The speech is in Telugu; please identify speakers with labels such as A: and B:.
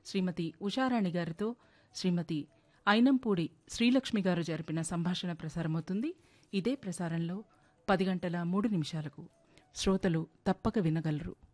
A: శ్రీమతి ఉషారాణి గారితో శ్రీమతి అయినంపూడి శ్రీలక్ష్మి గారు జరిపిన సంభాషణ ప్రసారమవుతుంది. ఇదే ప్రసారంలో 10 గంటల 3 నిమిషాలకు శ్రోతలు తప్పక వినగలరు.